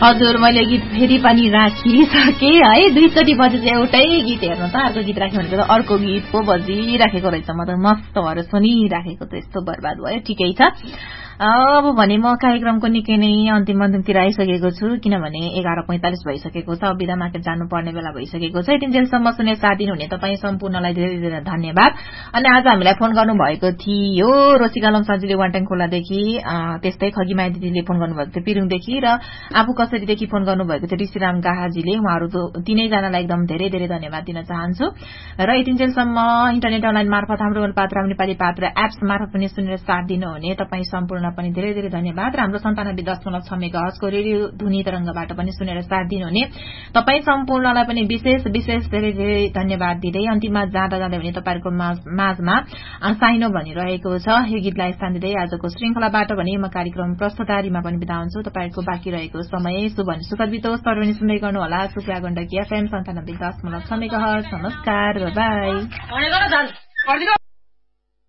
हजुर मैले गीत फेरि पनि राखिसके है 2 बजे एउटै गीत हेर्नु त अर्को गीत राख्यो भने त अर्को गीत पो बजिराखेको रहेछ म त मस्त भएर सुनिराखेको त यस्तो बर्बाद भयो ठिकै छ अब भने म कार्यक्रमको निकै नै अन्तिमतिर आइसकेको छु किनभने 11:45 भइसकेको छ बिदा मार्केट जानुपर्ने बेला भइसकेको छ यतिन्जेलसम्म सुने साथ दिनुहुने तपाईँ सम्पूर्णलाई धेरै धेरै धन्यवाद अनि आज हामीलाई फोन गर्नुभएको थियो रोसिकालम सजिलै वान्टेङ खोलादेखि त्यस्तै खगिमाया दिदीले फोन गर्नुभएको थियो पिरुङदेखि र आफू कसरीदेखि फोन गर्नुभएको थियो ऋषिराम गाहाजीले उहाँहरू तीनैजनालाई एकदम धेरै धेरै धन्यवाद दिन चाहन्छु र यतिन्जेलसम्म इन्टरनेट अनलाइन मार्फत हाम्रो पात्र नेपाली पात्र एप्स मार्फत पनि सुनेर साथ दिनुहुने तपाईँ सम्पूर्ण पनि धेरै धेरै धन्यवाद र हाम्रो 97.6 मेगाहर्जको रेडियो ध्वनि तरंगबाट पनि सुनेर साथ दिनुहुने तपाईँ सम्पूर्णलाई पनि विशेष धेरै धेरै धन्यवाद दिँदै अन्तिममा जाँदा भने तपाईहरुको माझमा साइनो भनिरहेको छ यो गीतलाई स्थान दिँदै आजको श्रृंखलाबाट भने म कार्यक्रम प्रस्तुतारीमा पनि बिदा हुन्छु तपाईहरुको बाँकी रहेको समय शुभ सुखद बितोस् सर्वजन सुन्दै गर्नु होला सुक्या गण्डकी एफएम 97.6 मेगाहर्ज नमस्कार बाइ बाइ